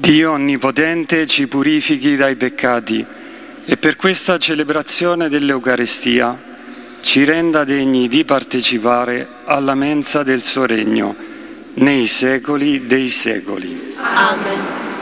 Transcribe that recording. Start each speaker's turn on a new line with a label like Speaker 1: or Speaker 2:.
Speaker 1: Dio Onnipotente ci purifichi dai peccati e per questa celebrazione dell'Eucaristia ci renda degni di partecipare alla mensa del suo regno nei secoli dei secoli.
Speaker 2: Amen.